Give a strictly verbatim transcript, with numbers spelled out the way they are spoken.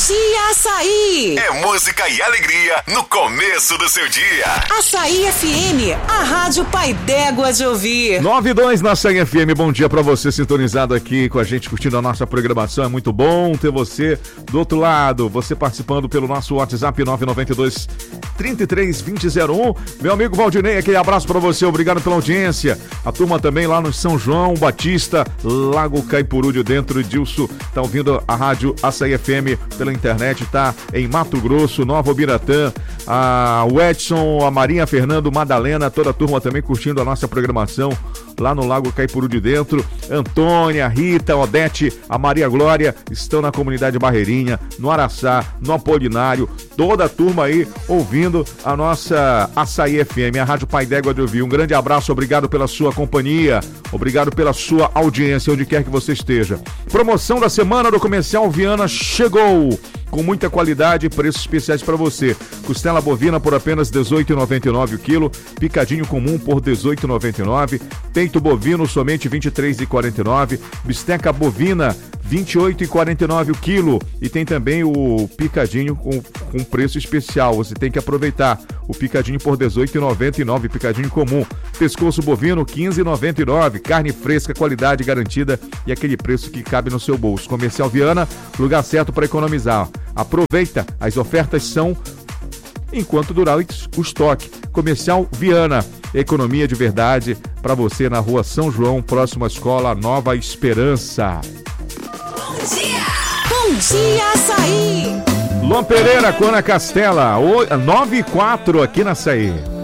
Dia Açaí. É música e alegria no começo do seu dia. Açaí F M, a rádio pai d'égua de ouvir. nove e dois na Açaí F M, bom dia pra você sintonizado aqui com a gente, curtindo a nossa programação. É muito bom ter você do outro lado, você participando pelo nosso WhatsApp nove nove dois, três três, dois zero zero um. Meu amigo Valdinei, aquele abraço pra você, obrigado pela audiência. A turma também lá no São João Batista, Lago Caipuru de Dentro, Dilson, tá ouvindo a rádio Açaí F M pela internet, tá em Mato Grosso, Nova Ubiratã, a o Edson, a Marinha, Fernando, Madalena, toda a turma também curtindo a nossa programação lá no Lago Caipuru de Dentro. Antônia, Rita, Odete, a Maria Glória estão na comunidade Barreirinha, no Araçá, no Apolinário, toda a turma aí ouvindo a nossa Açaí F M, a rádio pai d'égua de ouvir. Um grande abraço, obrigado pela sua companhia, obrigado pela sua audiência, onde quer que você esteja. Promoção da semana do Comercial Viana chegou, com muita qualidade e preços especiais para você. Costela bovina por apenas dezoito reais e noventa e nove centavos o quilo, picadinho comum por dezoito reais e noventa e nove centavos, peito bovino somente vinte e três reais e quarenta e nove centavos, bisteca bovina vinte e oito reais e quarenta e nove centavos o quilo, e tem também o picadinho com, com preço especial, você tem que aproveitar. O picadinho por dezoito reais e noventa e nove centavos, picadinho comum. Pescoço bovino quinze reais e noventa e nove centavos, carne fresca, qualidade garantida e aquele preço que cabe no seu bolso. Comercial Viana, lugar certo para economizar. Aproveita, as ofertas são enquanto durar o estoque. Comercial Viana, economia de verdade para você na Rua São João, próximo à Escola Nova Esperança. Bom dia! Bom dia, Açaí! Luan Pereira, Cona Castela, nove e quatro aqui na Açaí.